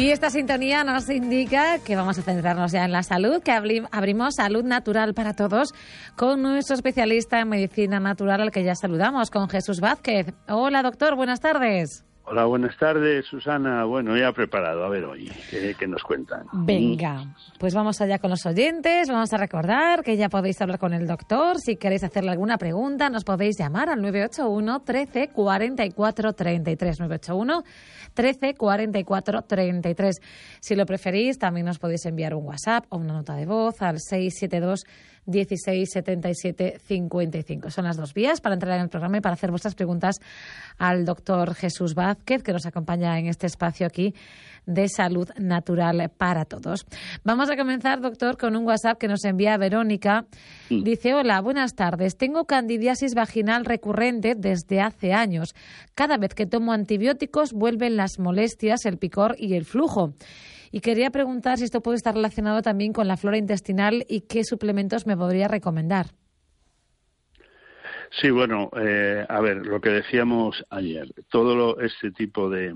Y esta sintonía nos indica que vamos a centrarnos ya en la salud, que abrimos Salud Natural para Todos con nuestro especialista en medicina natural, al que ya saludamos, con Jesús Vázquez. Hola, doctor, buenas tardes. Hola, buenas tardes, Susana. Bueno, ya preparado. A ver hoy, ¿qué nos cuentan? Venga, pues vamos allá con los oyentes. Vamos a recordar que ya podéis hablar con el doctor. Si queréis hacerle alguna pregunta, nos podéis llamar al 981 13 44 33. 981 13 44 33. Si lo preferís, también nos podéis enviar un WhatsApp o una nota de voz al 672 16 77 55. Son las dos vías para entrar en el programa y para hacer vuestras preguntas al doctor Jesús Vázquez, que nos acompaña en este espacio aquí de Salud Natural para Todos. Vamos a comenzar, doctor, con un WhatsApp que nos envía Verónica. Dice: hola, buenas tardes. Tengo candidiasis vaginal recurrente desde hace años. Cada vez que tomo antibióticos vuelven las molestias, el picor y el flujo. Y quería preguntar si esto puede estar relacionado también con la flora intestinal y qué suplementos me podría recomendar. Sí, bueno, a ver, lo que decíamos ayer, este tipo de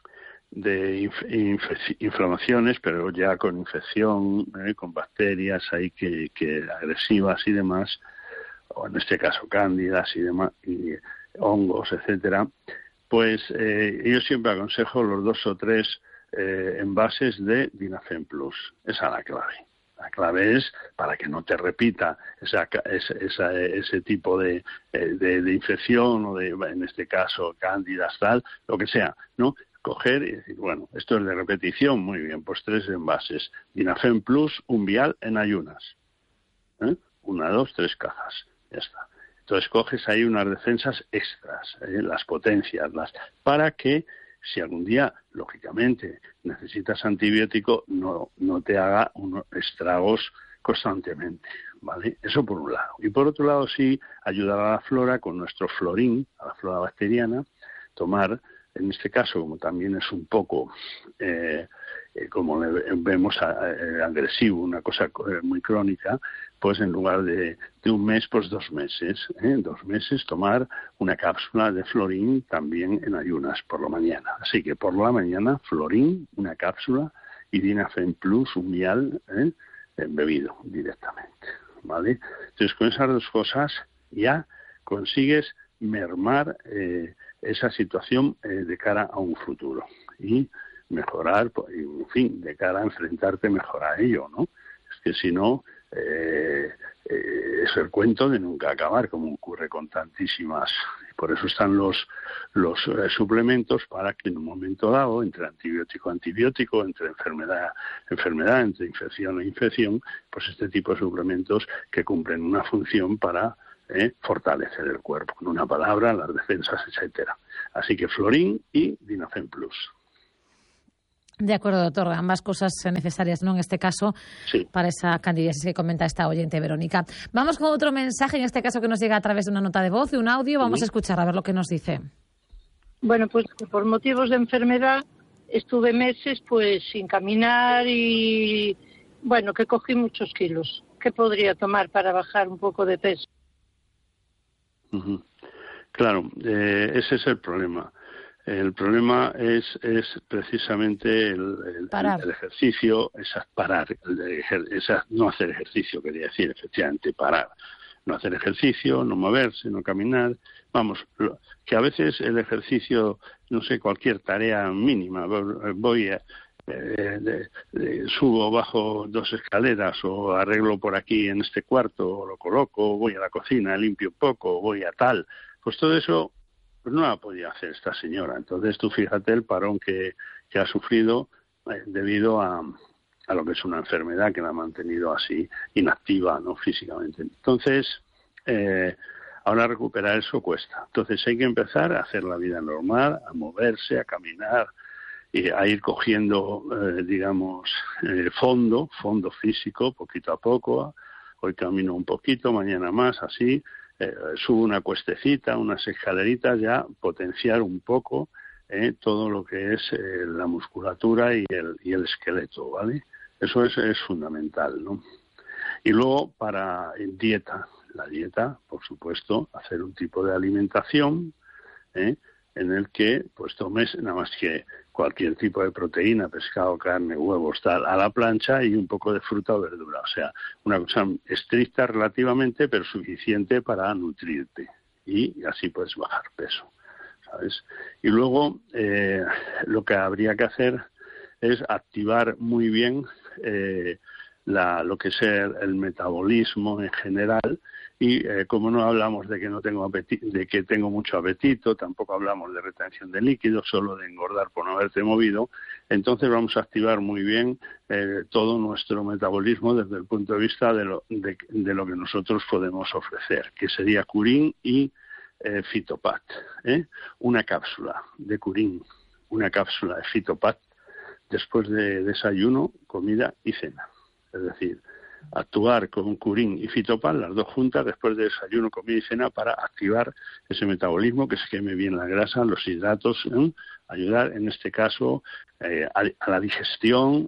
inflamaciones, pero ya con infección, con bacterias ahí que agresivas y demás, o en este caso cándidas y demás, y hongos, etcétera, pues yo siempre aconsejo los 2 o 3 envases de Dinafen Plus. Esa es la clave. La clave es para que no te repita ese tipo de infección o en este caso cándidas, tal, lo que sea, ¿no? Coger y decir, bueno, esto es de repetición, muy bien, pues 3 envases. Dinafen Plus, un vial en ayunas. 1, 2, 3 cajas. Ya está. Entonces coges ahí unas defensas extras, las potencias, para que si algún día, lógicamente, necesitas antibiótico, no te haga unos estragos constantemente, ¿vale? Eso por un lado. Y por otro lado, sí, ayudar a la flora con nuestro florín, a la flora bacteriana, tomar, en este caso, como también es un poco, como vemos, agresivo, una cosa muy crónica, pues en lugar de un mes, pues 2 meses. 2 meses tomar una cápsula de florín también en ayunas por la mañana. Así que por la mañana, florín, una cápsula, y Dinafen Plus, un vial, bebido directamente, ¿vale? Entonces, con esas 2 cosas ya consigues mermar esa situación de cara a un futuro y mejorar, en fin, de cara a enfrentarte mejor a ello, ¿no? Es que si no, es el cuento de nunca acabar, como ocurre con tantísimas. Por eso están los suplementos, para que en un momento dado, entre antibiótico, entre enfermedad, entre infección e infección, pues este tipo de suplementos que cumplen una función para fortalecer el cuerpo, en una palabra, las defensas, etcétera. Así que florín y Dinafen Plus. De acuerdo, doctor. Ambas cosas son necesarias, ¿no? En este caso, sí, para esa candidiasis que comenta esta oyente, Verónica. Vamos con otro mensaje, en este caso que nos llega a través de una nota de voz y un audio. Vamos a escuchar a ver lo que nos dice. Bueno, pues por motivos de enfermedad estuve meses pues sin caminar y, bueno, que cogí muchos kilos. ¿Qué podría tomar para bajar un poco de peso? Claro, ese es el problema. El problema es precisamente el ejercicio, parar, no hacer ejercicio, quería decir, efectivamente, parar. No hacer ejercicio, no moverse, no caminar. Vamos, que a veces el ejercicio, no sé, cualquier tarea mínima, subo, bajo 2 escaleras, o arreglo por aquí en este cuarto, o lo coloco, voy a la cocina, limpio un poco, voy a tal. Pues todo eso pues no la podía hacer esta señora. Entonces tú fíjate el parón que ha sufrido debido a lo que es una enfermedad que la ha mantenido así inactiva, no físicamente. Entonces, ahora recuperar eso cuesta. Entonces hay que empezar a hacer la vida normal, a moverse, a caminar, y a ir cogiendo, fondo físico, poquito a poco. Hoy camino un poquito, mañana más, así. Subo una cuestecita, unas escaleritas, ya potenciar un poco todo lo que es la musculatura y el esqueleto, ¿vale? Eso es fundamental, ¿no? Y luego para dieta, la dieta, por supuesto, hacer un tipo de alimentación en el que pues tomes nada más que cualquier tipo de proteína, pescado, carne, huevos, tal, a la plancha y un poco de fruta o verdura. O sea, una cosa estricta relativamente, pero suficiente para nutrirte. Y así puedes bajar peso, ¿sabes? Y luego lo que habría que hacer es activar muy bien lo que es el metabolismo en general. Y como no hablamos de que no tengo de que tengo mucho apetito, tampoco hablamos de retención de líquidos, solo de engordar por no haberte movido, entonces vamos a activar muy bien todo nuestro metabolismo desde el punto de vista de lo que nosotros podemos ofrecer, que sería Curín y Fitopat, una cápsula de Curín, una cápsula de Fitopat después de desayuno, comida y cena. Es decir, actuar con Curín y Fitopat, las dos juntas, después de desayuno, comida y cena, para activar ese metabolismo, que se queme bien la grasa, los hidratos, ayudar en este caso a la digestión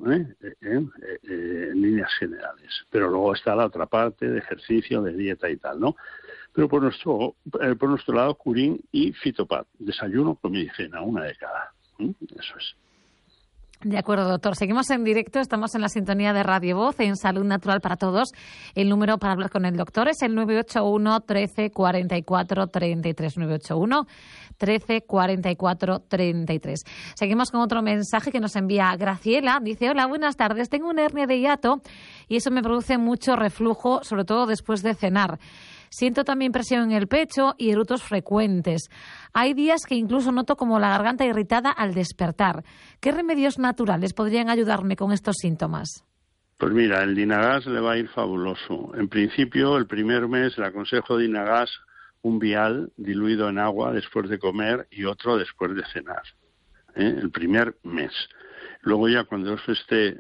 en líneas generales. Pero luego está la otra parte de ejercicio, de dieta y tal, ¿no? Pero por nuestro lado, Curín y Fitopat, desayuno, comida y cena, una de cada. Eso es. De acuerdo, doctor. Seguimos en directo, estamos en la sintonía de Radio Voz, en Salud Natural para Todos. El número para hablar con el doctor es el 981 13 44 33, 981 13 44 33. Seguimos con otro mensaje que nos envía Graciela. Dice, hola, buenas tardes, tengo una hernia de hiato y eso me produce mucho reflujo, sobre todo después de cenar. Siento también presión en el pecho y erutos frecuentes. Hay días que incluso noto como la garganta irritada al despertar. ¿Qué remedios naturales podrían ayudarme con estos síntomas? Pues mira, el Dinagas le va a ir fabuloso. En principio, el primer mes le aconsejo Dinagas un vial diluido en agua después de comer y otro después de cenar. El primer mes. Luego ya cuando esté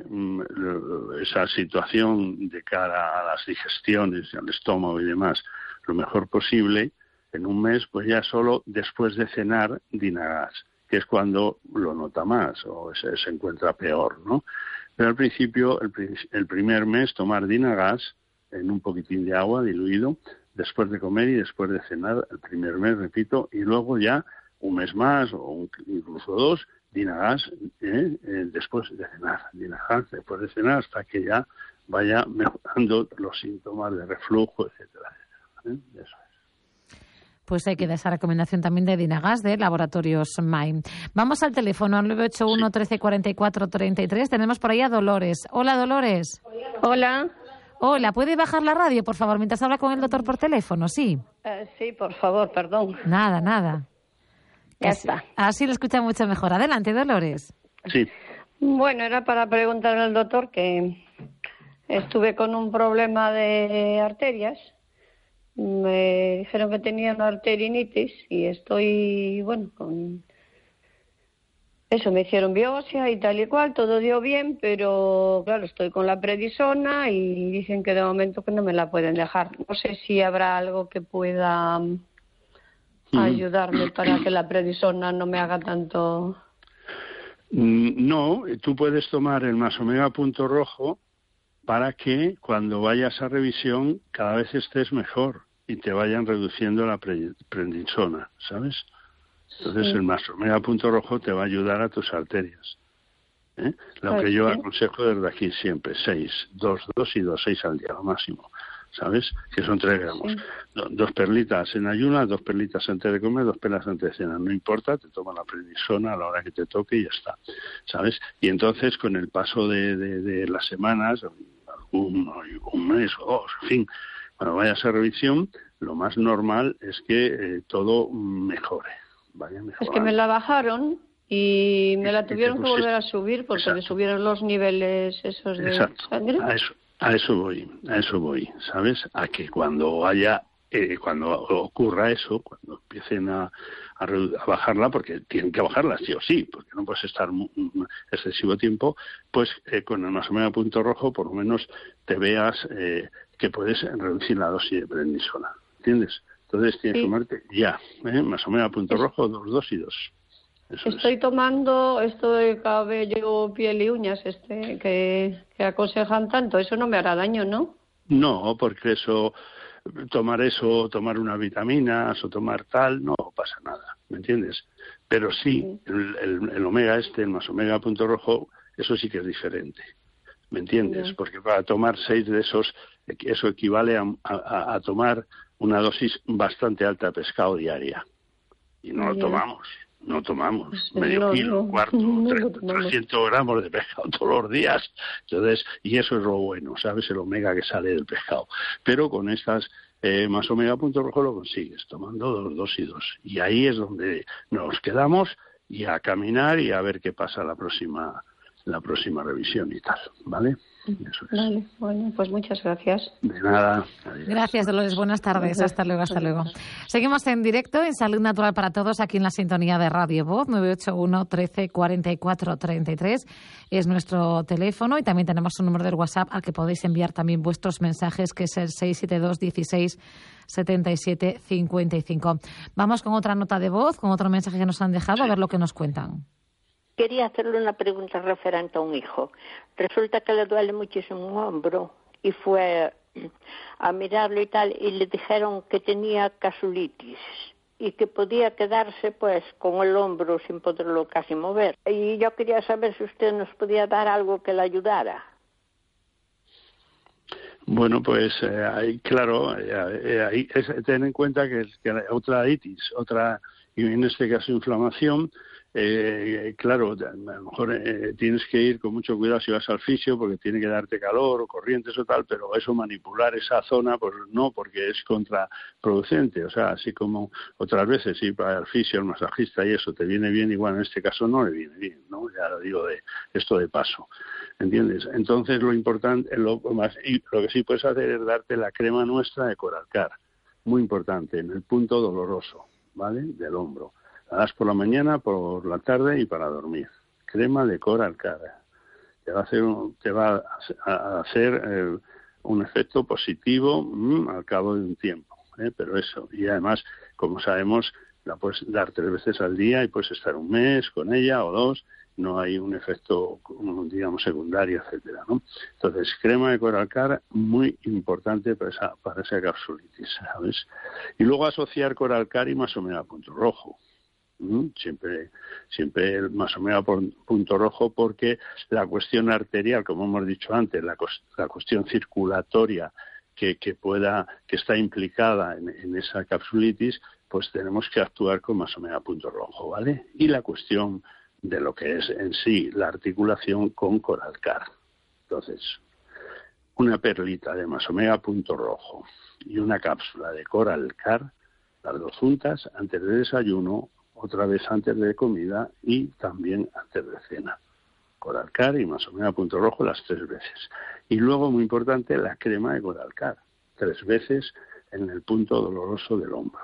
esa situación de cara a las digestiones, al estómago y demás, lo mejor posible, en un mes, pues ya solo después de cenar Dinagas, que es cuando lo nota más o se encuentra peor, ¿no? Pero al principio, el primer mes, tomar Dinagas en un poquitín de agua diluido, después de comer y después de cenar, el primer mes, repito, y luego ya un mes más o incluso dos, Dinagas después de cenar, Dinagas después de cenar hasta que ya vaya mejorando los síntomas de reflujo, etcétera, etcétera. Eso es. Pues hay que dar esa recomendación también de Dinagas de Laboratorios Maim. Vamos al teléfono, 981 13 44 33. Tenemos por ahí a Dolores. Hola, Dolores. Hola. Hola, ¿puede bajar la radio, por favor, mientras habla con el doctor por teléfono? Sí. Sí, por favor, perdón. Nada. Ya está. Así lo escucha mucho mejor. Adelante, Dolores. Sí. Bueno, era para preguntarle al doctor que estuve con un problema de arterias. Me dijeron que tenía una arteriinitis y estoy, con eso. Me hicieron biopsia y tal y cual, todo dio bien, pero claro, estoy con la prednisona y dicen que de momento que no me la pueden dejar. No sé si habrá algo que pueda ayudarme para que la prednisona no me haga tanto. No, tú puedes tomar el Masomega Punto Rojo para que cuando vayas a revisión cada vez estés mejor y te vayan reduciendo la prednisona, ¿sabes? Entonces el Masomega Punto Rojo te va a ayudar a tus arterias. Lo que yo aconsejo desde aquí siempre, 6, 2 y 2, 6 al día, lo máximo. ¿Sabes? Que son 3 gramos. Sí. 2 perlitas en ayunas, 2 perlitas antes de comer, 2 perlas antes de cenar. No importa, te tomas la prednisona a la hora que te toque y ya está. ¿Sabes? Y entonces, con el paso de las semanas, un mes o 2, en fin, cuando vayas a revisión, lo más normal es que todo mejore. Vaya mejorando. Es que me la bajaron y me la tuvieron que volver a subir porque le subieron los niveles esos de sangre. A eso voy, ¿sabes? A que cuando ocurra eso, cuando empiecen a bajarla, porque tienen que bajarla sí o sí, porque no puedes estar excesivo tiempo, pues con el Masomega Punto Rojo por lo menos te veas que puedes reducir la dosis de prednisona, ¿entiendes? Entonces tienes que tomarte ya, Masomega Punto Rojo, 2 y 2. Estoy tomando esto de cabello, piel y uñas, que aconsejan tanto. Eso no me hará daño, ¿no? No, porque tomar unas vitaminas o tomar tal, no pasa nada. ¿me entiendes? Pero sí, el omega el más omega punto rojo, eso sí que es diferente, ¿me entiendes? Porque para tomar 6 de esos, eso equivale a tomar una dosis bastante alta de pescado diaria. Y no lo tomamos. No tomamos medio kilo, cuarto, 300 gramos de pescado todos los días. Entonces, y eso es lo bueno, ¿sabes? El omega que sale del pescado. Pero con estas más omega punto rojo lo consigues, tomando 2 dosis. Y ahí es donde nos quedamos y a caminar y a ver qué pasa la próxima revisión y tal, ¿vale? Eso es. Vale, bueno, pues muchas gracias. De nada. Adiós. Gracias, Dolores. Buenas tardes. Hasta luego, hasta luego. Seguimos en directo en Salud Natural para Todos, aquí en la sintonía de Radio Voz, 981 13 44 33. Es nuestro teléfono y también tenemos un número del WhatsApp al que podéis enviar también vuestros mensajes, que es el 672 16 77 55. Vamos con otra nota de voz, con otro mensaje que nos han dejado, a ver lo que nos cuentan. Quería hacerle una pregunta referente a un hijo. Resulta que le duele muchísimo un hombro y fue a mirarlo y tal, y le dijeron que tenía capsulitis y que podía quedarse pues con el hombro sin poderlo casi mover. Y yo quería saber si usted nos podía dar algo que le ayudara. Bueno, pues claro, ten en cuenta que otra itis, y en este caso inflamación, claro, a lo mejor tienes que ir con mucho cuidado si vas al fisio porque tiene que darte calor o corrientes o tal, pero eso manipular esa zona, pues no, porque es contraproducente. O sea, así como otras veces ir para el fisio, el masajista y eso te viene bien, igual en este caso no le viene bien, ¿no? Ya lo digo esto de paso, ¿entiendes? Entonces lo importante, lo que sí puedes hacer es darte la crema nuestra de Coralcar, muy importante, en el punto doloroso, ¿vale? Del hombro. La das por la mañana, por la tarde y para dormir. Crema de Coralcar. Te va a hacer un efecto positivo al cabo de un tiempo. Pero eso, y además, como sabemos, la puedes dar 3 veces al día y puedes estar un mes con ella o 2. No hay un efecto, digamos, secundario, etcétera, ¿no? Entonces, crema de Coralcar, muy importante para esa capsulitis, ¿sabes? Y luego asociar Coralcar y más omega punto rojo. Siempre el más omega punto rojo, porque la cuestión arterial, como hemos dicho antes, la cuestión circulatoria que está implicada en esa capsulitis, pues tenemos que actuar con más omega punto rojo, ¿vale? Y la cuestión de lo que es en sí la articulación con Coralcar. Entonces, una perlita de más omega punto rojo y una cápsula de Coralcar, las 2 juntas, antes de desayuno, otra vez antes de comida y también antes de cena. Coralcar y más omega punto rojo las 3 veces. Y luego, muy importante, la crema de Coralcar, 3 veces en el punto doloroso del hombro.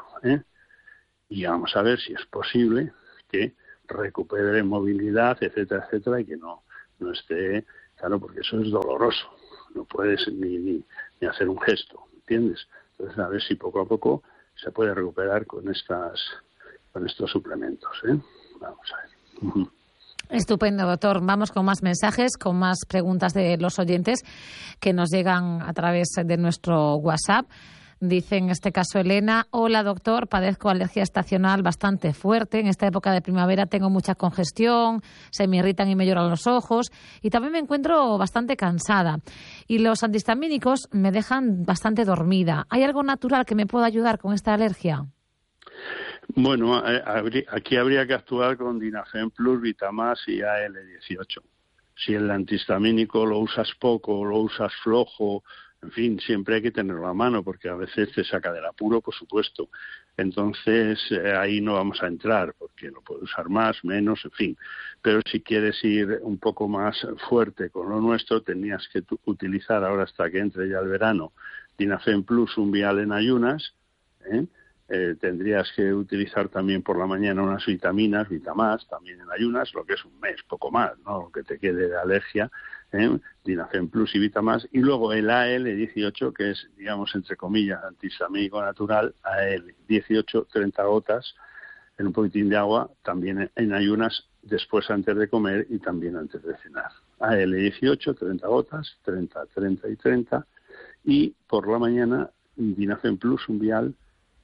Y vamos a ver si es posible que recupere movilidad, etcétera, etcétera, y que no esté, claro, porque eso es doloroso. No puedes ni hacer un gesto, ¿entiendes? Entonces, a ver si poco a poco se puede recuperar con estos suplementos, Vamos a ver. Estupendo, doctor. Vamos con más mensajes, con más preguntas de los oyentes que nos llegan a través de nuestro WhatsApp. Dice en este caso Elena: hola doctor, padezco alergia estacional bastante fuerte. En esta época de primavera tengo mucha congestión, se me irritan y me lloran los ojos y también me encuentro bastante cansada. Y los antihistamínicos me dejan bastante dormida. ¿Hay algo natural que me pueda ayudar con esta alergia? Bueno, aquí habría que actuar con Dinafen Plus, Vitamas y AL18. Si el antihistamínico lo usas poco o lo usas flojo, en fin, siempre hay que tenerlo a mano porque a veces te saca del apuro, por supuesto. Entonces, ahí no vamos a entrar porque lo puedes usar más, menos, en fin. Pero si quieres ir un poco más fuerte con lo nuestro, tenías que utilizar ahora hasta que entre ya el verano Dinafen Plus, un vial en ayunas, tendrías que utilizar también por la mañana unas vitaminas, Vitamas, también en ayunas, lo que es un mes, poco más, ¿no? Lo que te quede de alergia, Dinafen Plus y Vitamas, y luego el AL18, que es, digamos, entre comillas, antihistamínico natural, AL18, 30 gotas en un poquitín de agua, también en ayunas, después antes de comer y también antes de cenar. AL18, 30 gotas, 30, 30 y 30, y por la mañana Dinafen Plus, un vial,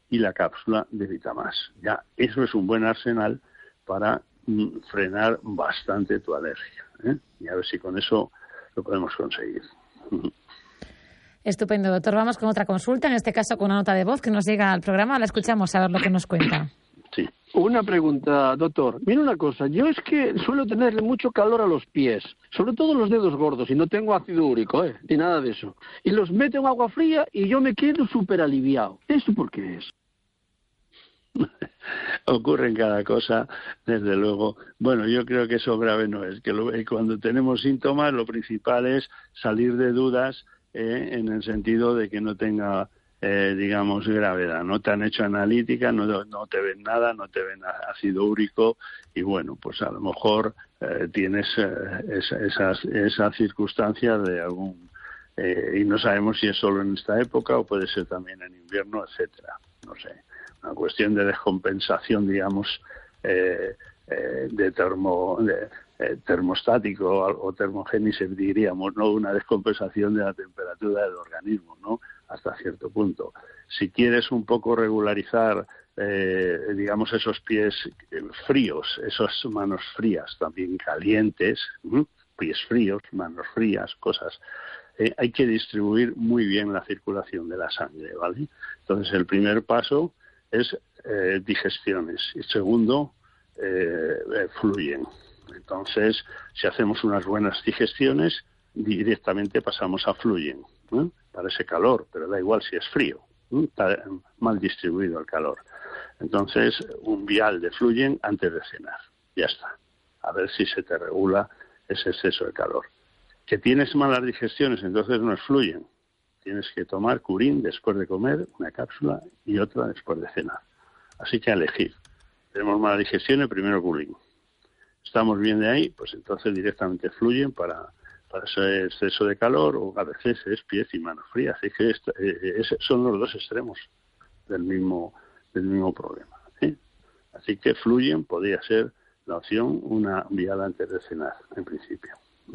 y la cápsula de Vitamás. Ya, eso es un buen arsenal para frenar bastante tu alergia, ¿eh? Y a ver si con eso lo podemos conseguir. Estupendo, doctor. Vamos con otra consulta, en este caso con una nota de voz que nos llega al programa. La escuchamos a ver lo que nos cuenta. Sí. Una pregunta, doctor. Mira una cosa, yo es que suelo tenerle mucho calor a los pies, sobre todo los dedos gordos, y no tengo ácido úrico, ni nada de eso. Y los meto en agua fría y yo me quedo súper aliviado. ¿Eso por qué es? Ocurre en cada cosa, desde luego. Bueno, yo creo que eso grave no es. Que cuando tenemos síntomas, lo principal es salir de dudas en el sentido de que no tenga, digamos, gravedad. No te han hecho analítica, no te ven nada, no te ven ácido úrico y bueno, pues a lo mejor tienes esas circunstancias de algún... y no sabemos si es solo en esta época o puede ser también en invierno, etcétera. No sé. Una cuestión de descompensación, digamos, de termostático o termogénesis, diríamos, ¿no? Una descompensación de la temperatura del organismo, ¿no? Hasta cierto punto. Si quieres un poco regularizar, digamos, esos pies fríos, esas manos frías, también calientes, pies fríos, manos frías, cosas... hay que distribuir muy bien la circulación de la sangre, ¿vale? Entonces, el primer paso es digestiones y segundo, fluyen. Entonces, si hacemos unas buenas digestiones, directamente pasamos a fluyen, ¿no? Para ese calor, pero da igual si es frío, ¿no? Está mal distribuido el calor. Entonces, un vial de fluyen antes de cenar, ya está. A ver si se te regula ese exceso de calor. Que tienes malas digestiones, entonces no es fluyen. Tienes que tomar curín después de comer, una cápsula, y otra después de cenar. Así que a elegir. Tenemos mala digestión, primero curín. Estamos bien de ahí, pues entonces directamente fluyen para ese exceso de calor, o a veces es pies y manos frías. Es que son los dos extremos del mismo problema, ¿eh? Así que fluyen podría ser la opción, una vial antes de cenar, en principio.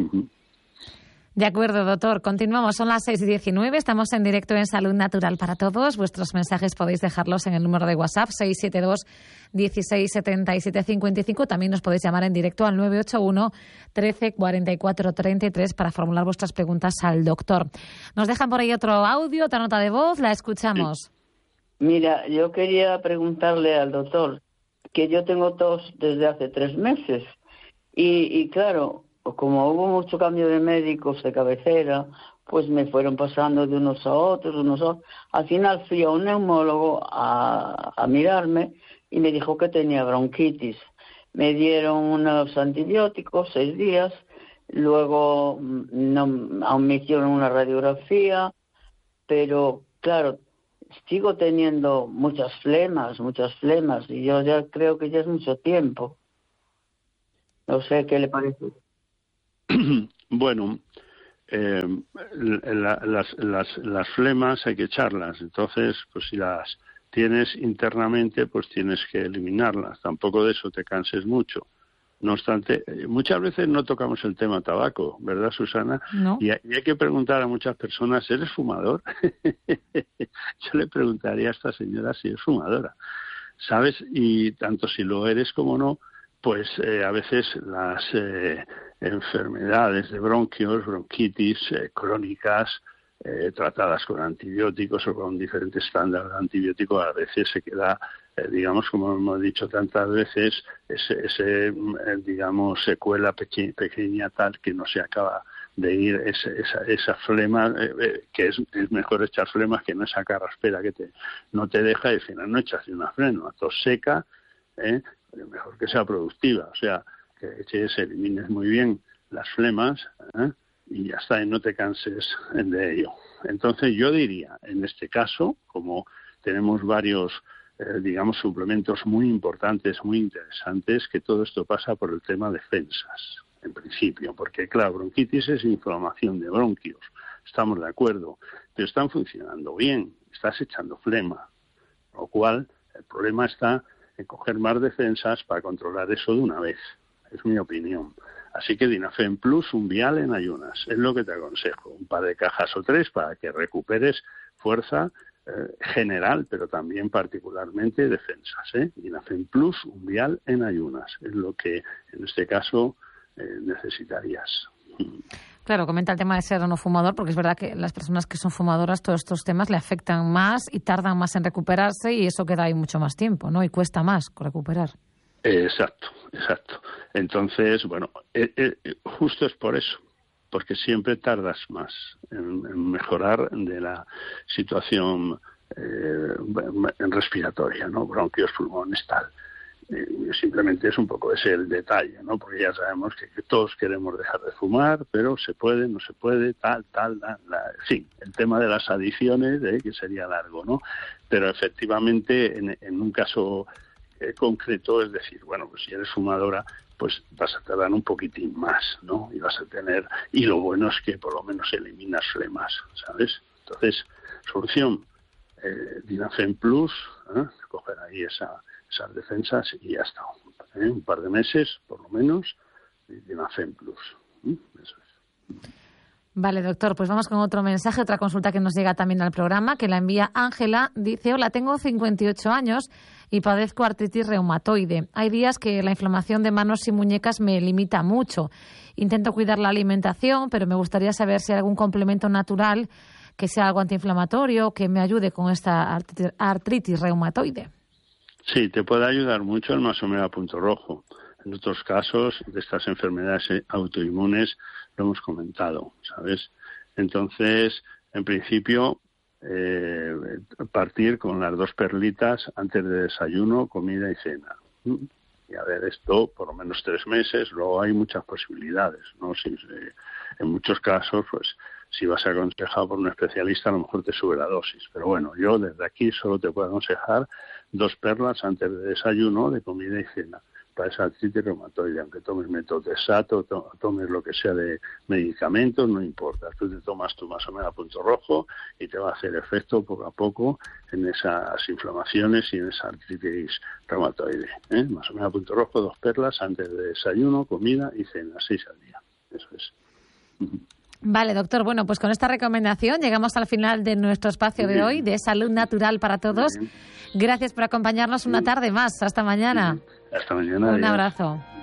De acuerdo, doctor. Continuamos. Son las 6:19. Estamos en directo en Salud Natural para Todos. Vuestros mensajes podéis dejarlos en el número de WhatsApp 672 16 77 55. También nos podéis llamar en directo al 981 13 44 33 para formular vuestras preguntas al doctor. Nos dejan por ahí otro audio, otra nota de voz. La escuchamos. Mira, yo quería preguntarle al doctor que yo tengo tos desde hace 3 meses y claro, como hubo mucho cambio de médicos de cabecera, pues me fueron pasando de unos a otros. Al final fui a un neumólogo a mirarme y me dijo que tenía bronquitis. Me dieron unos antibióticos 6 días, luego aún me hicieron una radiografía, pero claro, sigo teniendo muchas flemas y yo ya creo que ya es mucho tiempo. No sé qué le parece. Bueno, las flemas hay que echarlas. Entonces, pues si las tienes internamente, pues tienes que eliminarlas. Tampoco de eso te canses mucho. No obstante, muchas veces no tocamos el tema tabaco, ¿verdad, Susana? No. Y hay que preguntar a muchas personas, ¿eres fumador? Yo le preguntaría a esta señora si es fumadora, ¿sabes? Y tanto si lo eres como no, pues a veces las enfermedades de bronquios, bronquitis crónicas, tratadas con antibióticos o con diferentes estándares de antibióticos, a veces se queda, digamos, como hemos dicho tantas veces, digamos, secuela pequeña tal que no se acaba de ir esa flema, que es mejor echar flemas que no esa carraspera que no te deja, y al final no echas una flema, tos seca, mejor que sea productiva, o sea, que se elimines muy bien las flemas, y ya está, y no te canses de ello. Entonces yo diría, en este caso, como tenemos varios, digamos, suplementos muy importantes, muy interesantes, que todo esto pasa por el tema de defensas, en principio, porque claro, bronquitis es inflamación de bronquios, estamos de acuerdo, pero están funcionando bien, estás echando flema, lo cual el problema está en coger más defensas para controlar eso de una vez, es mi opinión. Así que Dinafen Plus, un vial en ayunas, es lo que te aconsejo. Un par de cajas o 3 para que recuperes fuerza general, pero también particularmente defensas. Dinafen Plus, un vial en ayunas, es lo que en este caso necesitarías. Claro, comenta el tema de ser o no fumador, porque es verdad que las personas que son fumadoras todos estos temas le afectan más y tardan más en recuperarse, y eso queda ahí mucho más tiempo, ¿no? Y cuesta más recuperar. Exacto. Entonces, bueno, justo es por eso, porque siempre tardas más en mejorar de la situación respiratoria, ¿no? Bronquios, pulmones, tal. Simplemente es un poco ese el detalle, ¿no? Porque ya sabemos que todos queremos dejar de fumar, pero se puede, no se puede, tal, en fin, el tema de las adicciones, que sería largo, ¿no? Pero efectivamente, en un caso concreto, es decir, bueno, pues si eres fumadora, pues vas a tardar un poquitín más, ¿no? Y vas a tener, y lo bueno es que por lo menos eliminas flemas, ¿sabes? Entonces, solución, Dinafen Plus, coger ahí esas defensas y ya está. Un par de meses, por lo menos, Dinafen Plus. Eso es. Vale, doctor, pues vamos con otro mensaje, otra consulta que nos llega también al programa, que la envía Ángela. Dice: hola, tengo 58 años y padezco artritis reumatoide. Hay días que la inflamación de manos y muñecas me limita mucho. Intento cuidar la alimentación, pero me gustaría saber si hay algún complemento natural que sea algo antiinflamatorio, que me ayude con esta artritis reumatoide. Sí, te puede ayudar mucho el Masomera Punto Rojo. En otros casos de estas enfermedades autoinmunes lo hemos comentado, ¿sabes? Entonces, en principio, partir con las 2 perlitas antes de desayuno, comida y cena. Y a ver, esto por lo menos 3 meses, luego hay muchas posibilidades, ¿no? En muchos casos, pues, si vas aconsejado por un especialista, a lo mejor te sube la dosis. Pero bueno, yo desde aquí solo te puedo aconsejar 2 perlas antes de desayuno, de comida y cena, para esa artritis reumatoide. Aunque tomes metotrexato, tomes lo que sea de medicamentos, no importa. Tú te tomas tu Masomera Punto Rojo y te va a hacer efecto poco a poco en esas inflamaciones y en esa artritis reumatoide. Masomera Punto Rojo, 2 perlas antes de desayuno, comida y cena, 6 al día. Eso es. Vale, doctor. Bueno, pues con esta recomendación llegamos al final de nuestro espacio de hoy, de Salud Natural para Todos. Gracias por acompañarnos una tarde más. Hasta mañana. Hasta mañana. Un abrazo.